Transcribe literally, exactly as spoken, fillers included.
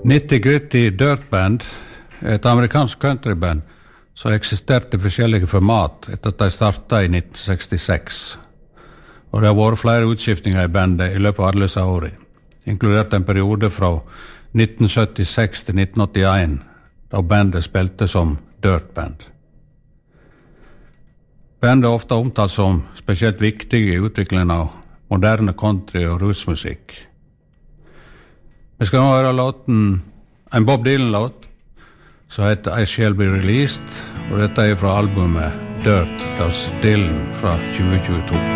Nitty Gritty Dirt Band er et amerikansk countryband som eksisterte i forskjellige format etter at de startet i nitten sekstiseks. Og det har vært flere utskiftninger i bandet i løpet av alle disse årene, inkludert en periode fra nitten syttiseks til nitten åttien, da bandet spilte som Dirt Band. Bandet er ofte omtalt som spesielt viktig i utviklingen av moderne country- og rootsmusikk. Vi skal nå høre låten, en Bob Dylan-låt, som heter I Shall Be Released, og dette er fra albumet Dirt, Does Dylan fra tjue tjueto.